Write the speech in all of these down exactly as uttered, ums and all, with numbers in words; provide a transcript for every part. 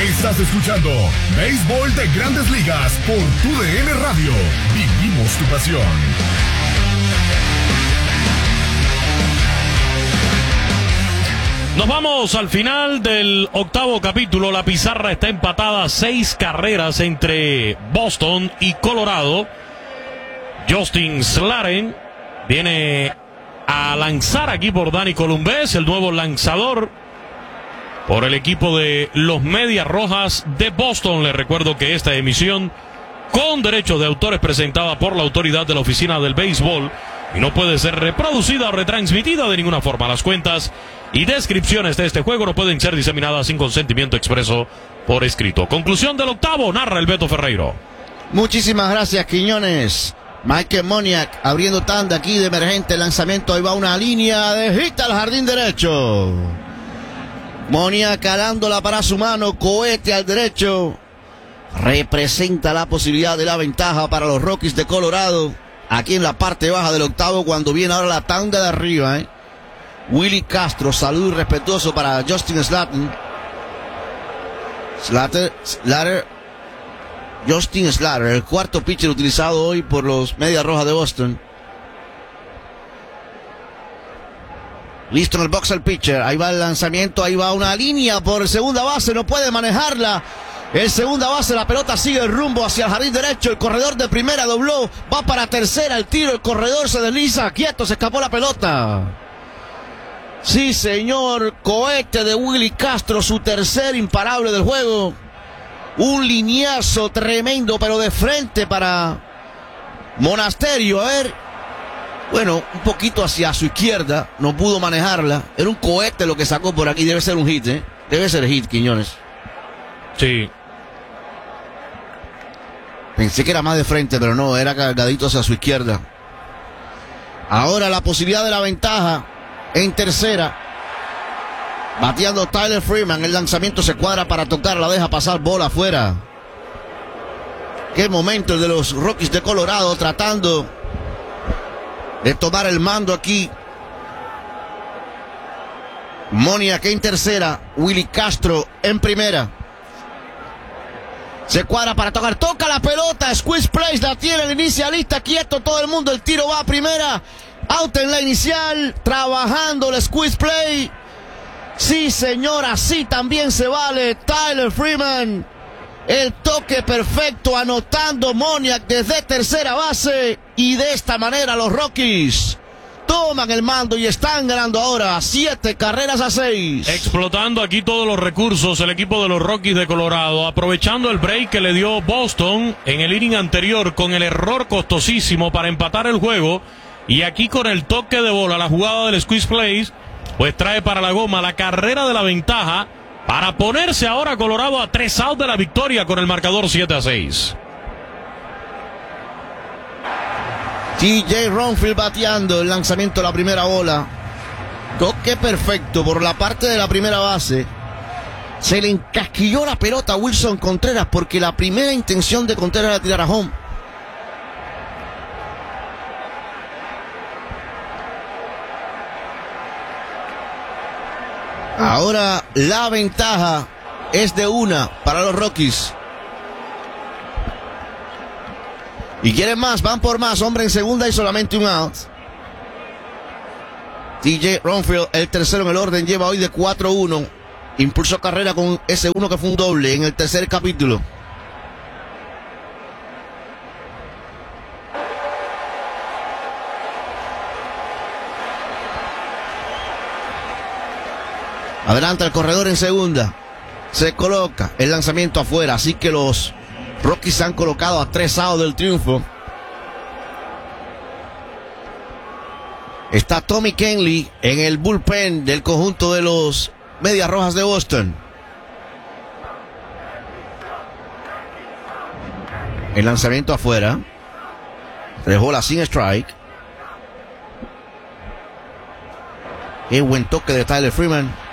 Estás escuchando Béisbol de Grandes Ligas por Tu D N Radio. Vivimos tu pasión. Nos vamos al final del octavo capítulo. La pizarra está empatada, seis carreras entre Boston y Colorado. Justin Slaten viene a lanzar aquí por Dani Columbés, el nuevo lanzador por el equipo de los Medias Rojas de Boston. Les recuerdo que esta emisión con derechos de autor es presentada por la autoridad de la Oficina del Béisbol y no puede ser reproducida o retransmitida de ninguna forma. Las cuentas y descripciones de este juego no pueden ser diseminadas sin consentimiento expreso por escrito. Conclusión del octavo, narra el Beto Ferreiro. Muchísimas gracias, Quiñones. Michael Moniak abriendo tanda aquí de emergente lanzamiento. Ahí va una línea de hit al jardín derecho. Moniak calándola para su mano, cohete al derecho. Representa la posibilidad de la ventaja para los Rockies de Colorado. Aquí en la parte baja del octavo, cuando viene ahora la tanda de arriba, ¿eh? Willy Castro, saludo respetuoso para Justin Slaten. Slater, Slater, Justin Slater, el cuarto pitcher utilizado hoy por los Medias Rojas de Boston. Listo en el box el pitcher, ahí va el lanzamiento, ahí va una línea por segunda base, no puede manejarla. El segunda base, la pelota sigue el rumbo hacia el jardín derecho, el corredor de primera dobló, va para tercera, el tiro, el corredor se desliza, quieto, se escapó la pelota. Sí, señor, cohete de Willy Castro, su tercer imparable del juego. Un lineazo tremendo, pero de frente para Monasterio. A ver, bueno, un poquito hacia su izquierda, no pudo manejarla. Era un cohete lo que sacó por aquí, debe ser un hit, ¿eh? Debe ser hit, Quiñones. Sí. Pensé que era más de frente, pero no, era cargadito hacia su izquierda. Ahora la posibilidad de la ventaja en tercera. Bateando Tyler Freeman. El lanzamiento se cuadra para tocar. La deja pasar, bola afuera. Qué momento el de los Rockies de Colorado, tratando de tomar el mando aquí. Moniak en tercera. Willy Castro en primera. Se cuadra para tocar. Toca la pelota. Squeeze Place la tiene el inicialista. Quieto todo el mundo. El tiro va a primera. Out en la inicial, trabajando el squeeze play. Sí, señor, así también se vale. Tyler Freeman, el toque perfecto, anotando Moniak desde tercera base. Y de esta manera los Rockies toman el mando y están ganando ahora siete carreras a seis. Explotando aquí todos los recursos el equipo de los Rockies de Colorado, aprovechando el break que le dio Boston en el inning anterior con el error costosísimo para empatar el juego. Y aquí con el toque de bola, la jugada del squeeze place, pues trae para la goma la carrera de la ventaja para ponerse ahora Colorado a tres outs de la victoria con el marcador siete a seis. T J Ronfield bateando el lanzamiento de la primera bola. Toque perfecto por la parte de la primera base. Se le encasquilló la pelota a Wilson Contreras porque la primera intención de Contreras era tirar a home. Ahora la ventaja es de una para los Rockies. Y quieren más, van por más. Hombre en segunda y solamente un out. T J Ronfield, el tercero en el orden, lleva hoy de cuatro uno. Impulsó carrera con ese uno que fue un doble en el tercer capítulo. Adelanta el corredor en segunda. Se coloca el lanzamiento afuera. Así que los Rockies se han colocado a tres outs del triunfo. Está Tommy Kenley en el bullpen del conjunto de los Medias Rojas de Boston. El lanzamiento afuera. Dejó la sin strike. Qué buen toque de Tyler Freeman.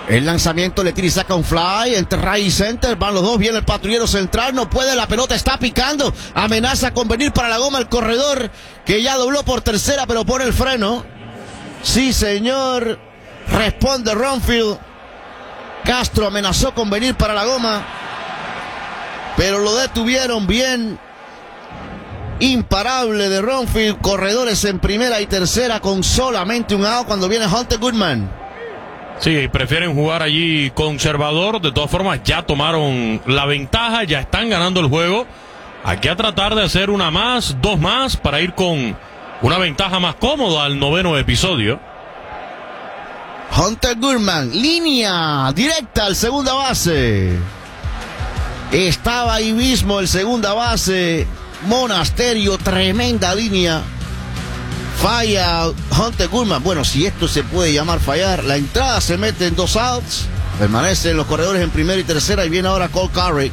El lanzamiento le tira y saca un fly entre right y center. Van los dos. Viene el patrullero central. No puede. La pelota está picando. Amenaza con venir para la goma el corredor, que ya dobló por tercera, pero pone el freno. Sí, señor. Responde Ronfield. Castro amenazó con venir para la goma, pero lo detuvieron bien. Imparable de Ronfield. Corredores en primera y tercera con solamente un out cuando viene Hunter Goodman. Sí, prefieren jugar allí conservador. De todas formas, ya tomaron la ventaja, ya están ganando el juego. Hay que tratar de hacer una más, dos más, para ir con una ventaja más cómoda al noveno episodio. Hunter Goodman, línea directa al segunda base. Estaba ahí mismo el segunda base Monasterio, tremenda línea. Falla Hunter Goodman. Bueno, si esto se puede llamar fallar. La entrada se mete en dos outs. Permanecen los corredores en primera y tercera. Y viene ahora Cole Carrick.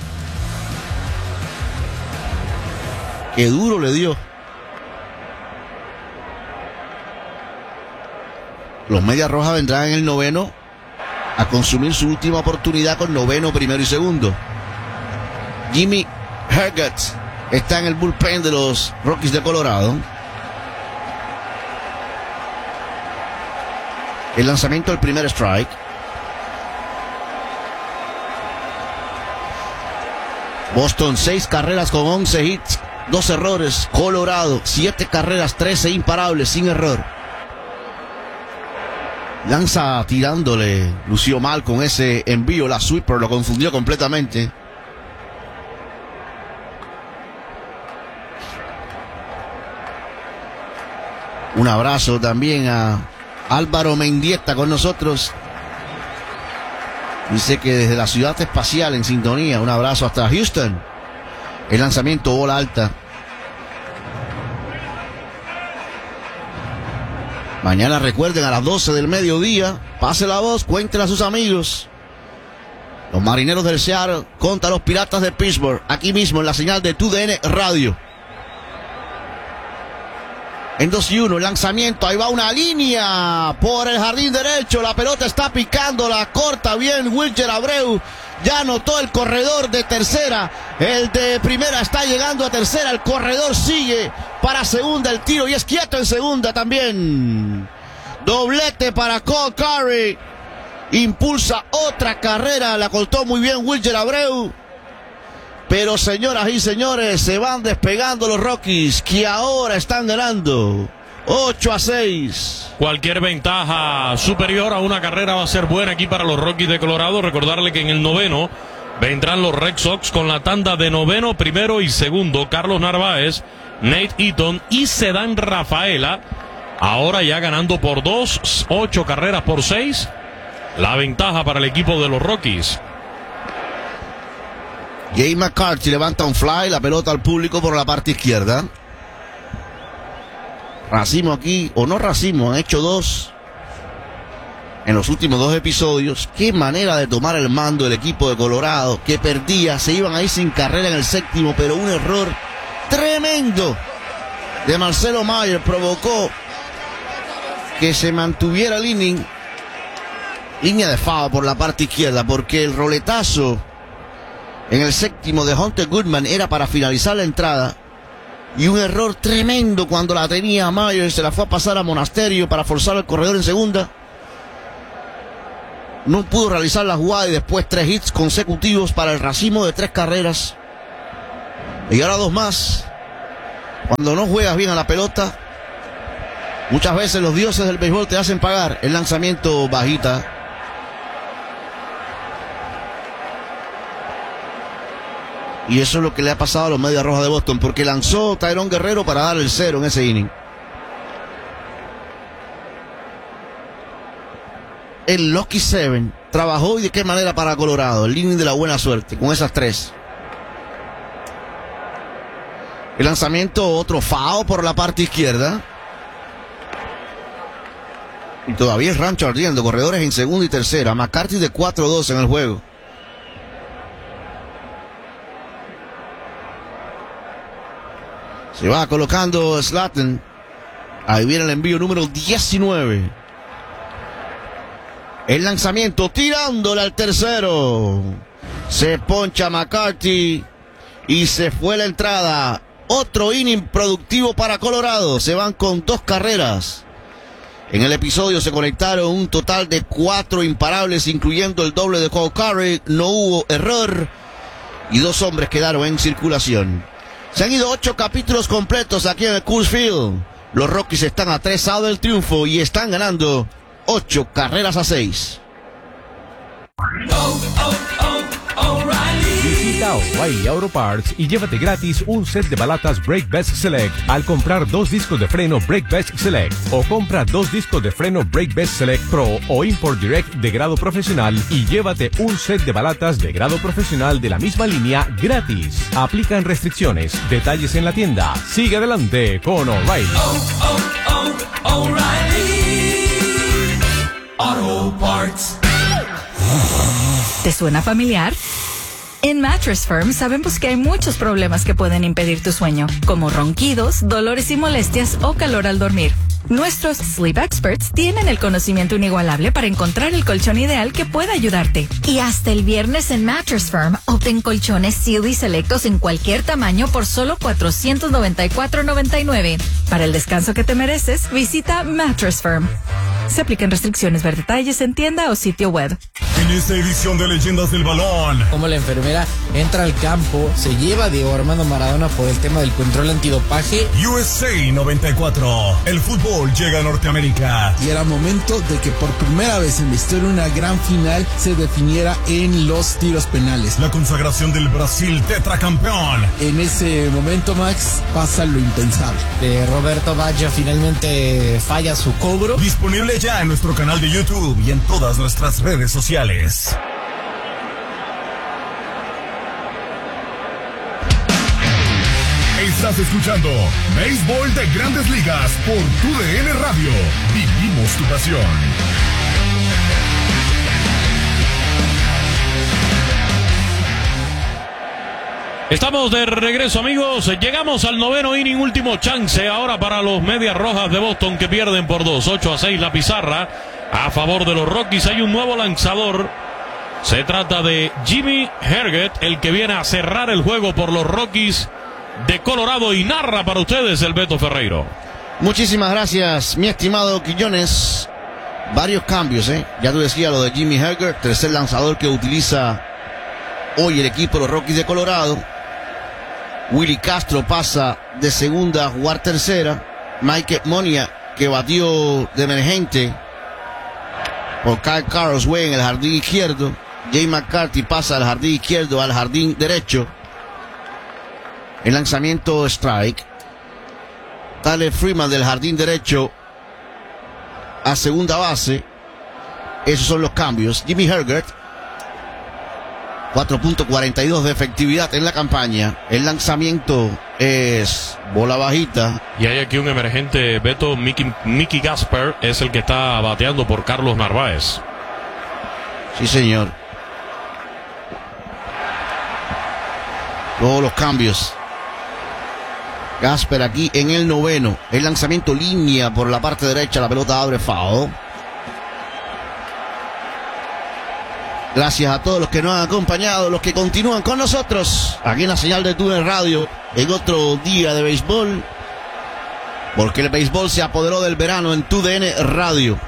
Qué duro le dio. Los Medias Rojas vendrán en el noveno a consumir su última oportunidad con noveno, primero y segundo. Jimmy Herget está en el bullpen de los Rockies de Colorado. El lanzamiento del primer strike. Boston, seis carreras con once hits, dos errores. Colorado, siete carreras, trece imparables, sin error. Lanza tirándole, lució mal con ese envío, la sweeper lo confundió completamente. Un abrazo también a Álvaro Mendieta con nosotros. Dice que desde la ciudad espacial en sintonía. Un abrazo hasta Houston. El lanzamiento, bola alta. Mañana recuerden a las doce del mediodía. Pase la voz, cuenten a sus amigos. Los Marineros del Seattle contra los Piratas de Pittsburgh. Aquí mismo en la señal de Tu D N Radio. En dos y uno, el lanzamiento, ahí va una línea por el jardín derecho, la pelota está picando, la corta bien Wilcher Abreu, ya anotó el corredor de tercera, el de primera está llegando a tercera, el corredor sigue para segunda, el tiro y es quieto en segunda también. Doblete para Cole Carrick, impulsa otra carrera, la cortó muy bien Wilcher Abreu. Pero señoras y señores, se van despegando los Rockies, que ahora están ganando ocho a seis. Cualquier ventaja superior a una carrera va a ser buena aquí para los Rockies de Colorado. Recordarle que en el noveno vendrán los Red Sox con la tanda de noveno, primero y segundo. Carlos Narváez, Nate Eaton y Cedán Rafaela. Ahora ya ganando por dos, ocho carreras por seis. La ventaja para el equipo de los Rockies. Jay McCarthy levanta un fly, la pelota al público por la parte izquierda. Racimo aquí, o no Racimo, han hecho dos en los últimos dos episodios. Qué manera de tomar el mando el equipo de Colorado, que perdía, se iban ahí sin carrera en el séptimo, pero un error tremendo de Marcelo Mayer provocó que se mantuviera el inning. Línea de foul por la parte izquierda, porque el roletazo en el séptimo de Hunter Goodman era para finalizar la entrada. Y un error tremendo cuando la tenía Mayer. Se la fue a pasar a Monasterio para forzar al corredor en segunda. No pudo realizar la jugada y después tres hits consecutivos para el racimo de tres carreras. Y ahora dos más. Cuando no juegas bien a la pelota, muchas veces los dioses del béisbol te hacen pagar. El lanzamiento bajita. Y eso es lo que le ha pasado a los Medias Rojas de Boston, porque lanzó Tyrone Guerrero para dar el cero en ese inning. El Lucky Seven trabajó y de qué manera para Colorado. El inning de la buena suerte, con esas tres. El lanzamiento, otro foul por la parte izquierda. Y todavía el rancho ardiendo, corredores en segunda y tercera. McCarthy de cuatro dos en el juego. Se va colocando Slatton. Ahí viene el envío número diecinueve. El lanzamiento tirándole al tercero. Se poncha McCarthy y se fue la entrada. Otro inning productivo para Colorado. Se van con dos carreras. En el episodio se conectaron un total de cuatro imparables, incluyendo el doble de Cole Curry. No hubo error y dos hombres quedaron en circulación. Se han ido ocho capítulos completos aquí en el Coors Field. Los Rockies están a tres outs del triunfo y están ganando ocho carreras a seis. Oh, oh, oh, O'Reilly. Visita O'Reilly Auto Parts y llévate gratis un set de balatas Brake Best Select al comprar dos discos de freno Brake Best Select, o compra dos discos de freno Brake Best Select Pro o Import Direct de grado profesional y llévate un set de balatas de grado profesional de la misma línea gratis. Aplican restricciones. Detalles en la tienda. Sigue adelante con O'Reilly. Oh, oh, oh, O'Reilly Auto Parts. ¿Te suena familiar? En Mattress Firm sabemos que hay muchos problemas que pueden impedir tu sueño, como ronquidos, dolores y molestias o calor al dormir. Nuestros Sleep Experts tienen el conocimiento inigualable para encontrar el colchón ideal que pueda ayudarte. Y hasta el viernes en Mattress Firm, obtén colchones Sealy selectos en cualquier tamaño por solo cuatrocientos noventa y cuatro noventa y nueve. Para el descanso que te mereces, visita Mattress Firm. Se aplican restricciones. Ver detalles en tienda o sitio web. En esta edición de Leyendas del Balón, como la enfermera entra al campo, se lleva a Diego Armando Maradona por el tema del control antidopaje. U S A noventa y cuatro, el fútbol llega a Norteamérica. Y era momento de que por primera vez en la historia una gran final se definiera en los tiros penales. La consagración del Brasil tetracampeón. En ese momento, Max, pasa lo impensable. Eh, Roberto Baggio finalmente falla su cobro. Disponible ya en nuestro canal de YouTube y en todas nuestras redes sociales. Estás escuchando Béisbol de Grandes Ligas por tu D N Radio. Vivimos tu pasión. Estamos de regreso, amigos. Llegamos al noveno inning, último chance ahora para los Medias Rojas de Boston, que pierden por dos, ocho a seis la pizarra a favor de los Rockies. Hay un nuevo lanzador. Se trata de Jimmy Herget, el que viene a cerrar el juego por los Rockies de Colorado, y narra para ustedes el Beto Ferreiro. Muchísimas gracias, mi estimado Quillones. Varios cambios, ¿eh? Ya tú decías lo de Jimmy Herget, tercer lanzador que utiliza hoy el equipo de los Rockies de Colorado. Willy Castro pasa de segunda a jugar tercera. Mike Monia, que batió de emergente por Kyle Carswell en el jardín izquierdo. Jay McCarthy pasa del jardín izquierdo al jardín derecho. El lanzamiento strike. Tyler Freeman del jardín derecho a segunda base. Esos son los cambios. Jimmy Herget, cuatro punto cuarenta y dos de efectividad en la campaña. El lanzamiento es bola bajita. Y hay aquí un emergente, Beto. Mickey, Mickey Gasper es el que está bateando por Carlos Narváez. Sí, señor. Todos los cambios. Gasper aquí en el noveno. El lanzamiento línea por la parte derecha. La pelota abre foul. Gracias a todos los que nos han acompañado, los que continúan con nosotros aquí en la señal de tu D N Radio en otro día de béisbol, porque el béisbol se apoderó del verano en tu D N Radio.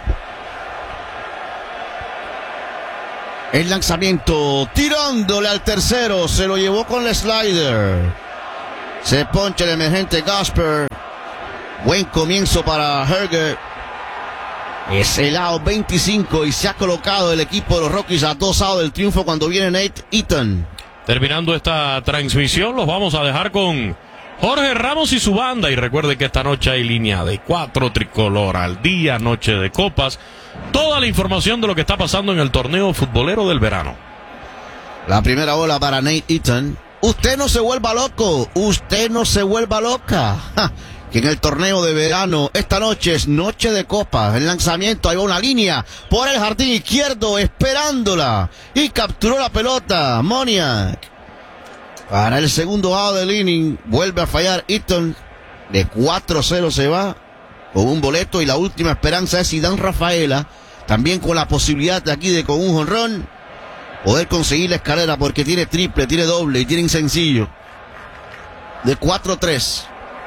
El lanzamiento tirándole al tercero, se lo llevó con el slider. Se poncha el emergente Gasper. Buen comienzo para Herget. Es el out veinticinco y se ha colocado el equipo de los Rockies a dos outs del triunfo cuando viene Nate Eaton. Terminando esta transmisión, los vamos a dejar con Jorge Ramos y su banda. Y recuerde que esta noche hay línea de cuatro, tricolor al día, noche de copas. Toda la información de lo que está pasando en el torneo futbolero del verano. La primera bola para Nate Eaton. Usted no se vuelva loco, usted no se vuelva loca. Ja. Que en el torneo de verano, esta noche es noche de copas. El lanzamiento, ahí va una línea por el jardín izquierdo, esperándola. Y capturó la pelota, Moniak. Para el segundo out del inning, vuelve a fallar Eaton. De cuatro cero se va con un boleto. Y la última esperanza es Zidane Rafaela, También con la posibilidad de aquí de con un jonrón poder conseguir la escalera, porque tiene triple, tiene doble y tienen sencillo. De cuatro a tres.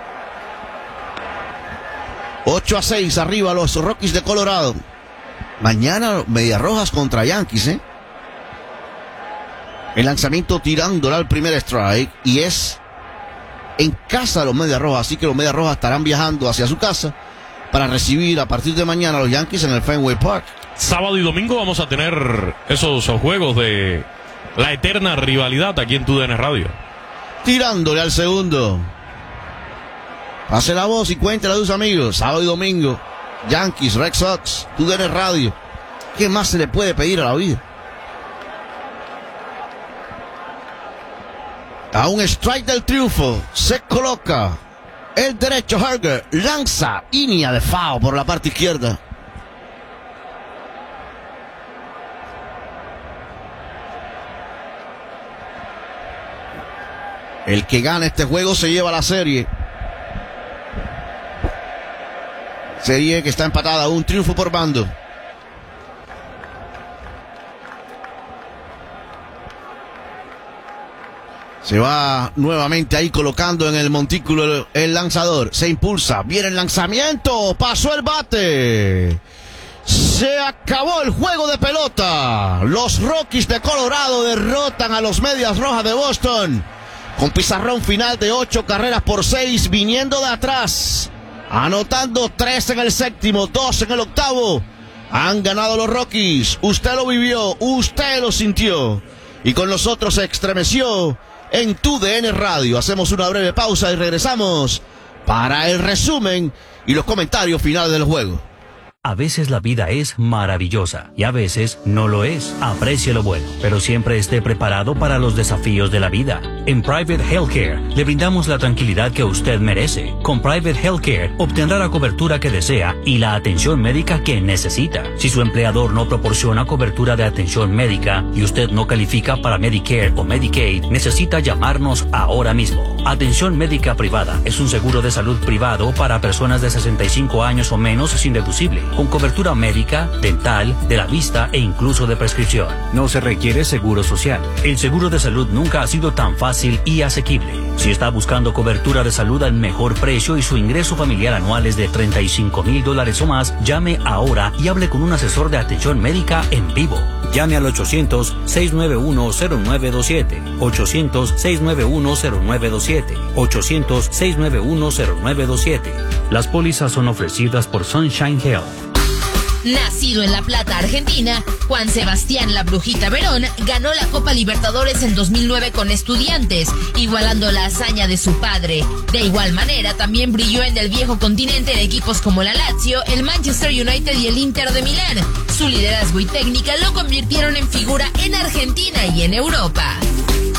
ocho a seis arriba los Rockies de Colorado. Mañana Medias Rojas contra Yankees, ¿eh? El lanzamiento tirándola al primer strike, y es en casa de los Medias Rojas, así que los Medias Rojas estarán viajando hacia su casa para recibir a partir de mañana a los Yankees en el Fenway Park. Sábado y domingo vamos a tener esos juegos de la eterna rivalidad aquí en T U D N Radio. Tirándole al segundo. Pase la voz y cuéntela a tus amigos. Sábado y domingo, Yankees, Red Sox, T U D N Radio. ¿Qué más se le puede pedir a la vida? A un strike del triunfo se coloca el derecho. Harger lanza línea de foul por la parte izquierda. El que gane este juego se lleva la serie. Serie que está empatada, un triunfo por bando. Se va nuevamente ahí colocando en el montículo el lanzador. Se impulsa, viene el lanzamiento, pasó el bate. Se acabó el juego de pelota. Los Rockies de Colorado derrotan a los Medias Rojas de Boston con pizarrón final de ocho carreras por seis, viniendo de atrás, anotando tres en el séptimo, dos en el octavo. Han ganado los Rockies. Usted lo vivió, usted lo sintió, y con nosotros se estremeció en T U D N Radio. Hacemos una breve pausa y regresamos para el resumen y los comentarios finales del juego. A veces la vida es maravillosa y a veces no lo es. Aprecie lo bueno, pero siempre esté preparado para los desafíos de la vida. En Private Healthcare le brindamos la tranquilidad que usted merece. Con Private Healthcare obtendrá la cobertura que desea y la atención médica que necesita. Si su empleador no proporciona cobertura de atención médica y usted no califica para Medicare o Medicaid, necesita llamarnos ahora mismo. Atención médica privada es un seguro de salud privado para personas de sesenta y cinco años o menos sin deducible, con cobertura médica, dental, de la vista e incluso de prescripción. No se requiere seguro social. El seguro de salud nunca ha sido tan fácil y asequible. Si está buscando cobertura de salud al mejor precio y su ingreso familiar anual es de treinta y cinco mil dólares o más, llame ahora y hable con un asesor de atención médica en vivo. Llame al ochocientos, seis nueve uno, cero nueve dos siete, ochocientos, seis nueve uno, cero nueve dos siete, ochocientos, seis nueve uno, cero nueve dos siete. Las pólizas son ofrecidas por Sunshine Health. Nacido en La Plata, Argentina, Juan Sebastián La Brujita Verón ganó la Copa Libertadores en dos mil nueve con Estudiantes, igualando la hazaña de su padre. De igual manera, también brilló en el viejo continente en equipos como la Lazio, el Manchester United y el Inter de Milán. Su liderazgo y técnica lo convirtieron en figura en Argentina y en Europa.